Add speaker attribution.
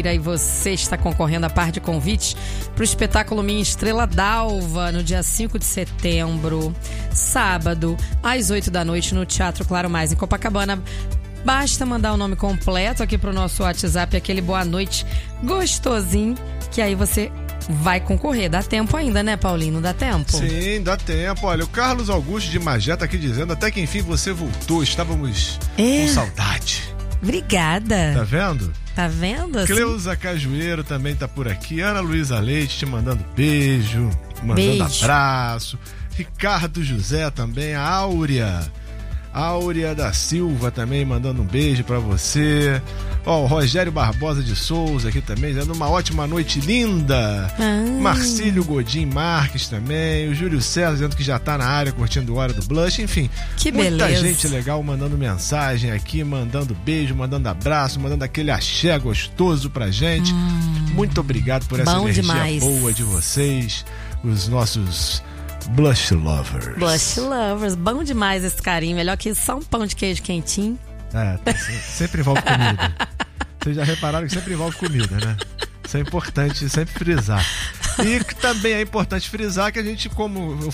Speaker 1: E você está concorrendo a par de convites para o espetáculo Minha Estrela d'Alva, no dia 5 de setembro, sábado, às 8 da noite, no Teatro Claro Mais, em Copacabana. Basta mandar o nome completo aqui para o nosso WhatsApp, aquele boa noite gostosinho, que aí você vai concorrer. Dá tempo ainda, né, Paulinho? Não dá tempo?
Speaker 2: Sim, dá tempo. Olha, o Carlos Augusto de Magé tá aqui dizendo, até que enfim você voltou, estávamos com saudade.
Speaker 1: Obrigada.
Speaker 2: Tá vendo?
Speaker 1: Tá vendo? Assim?
Speaker 2: Cleusa Cajueiro também tá por aqui. Ana Luísa Leite te mandando beijo, mandando abraço. Ricardo José também. A Áurea da Silva também mandando um beijo pra você. Ó, o Rogério Barbosa de Souza aqui também, dando uma ótima noite linda. Marcílio Godin Marques também. O Júlio César dizendo que já tá na área curtindo Hora do Blush. Enfim,
Speaker 1: que
Speaker 2: muita
Speaker 1: beleza.
Speaker 2: gente legal mandando mensagem aqui, mandando beijo, mandando abraço, mandando aquele axé gostoso pra gente. Muito obrigado por essa energia boa de vocês, os nossos Blush Lovers.
Speaker 1: Blush Lovers, bom demais esse carinho. Melhor que só um pão de queijo quentinho.
Speaker 2: Sempre envolve comida. Vocês já repararam que sempre envolve comida, né? Isso é importante sempre frisar. E também é importante frisar que a gente, como eu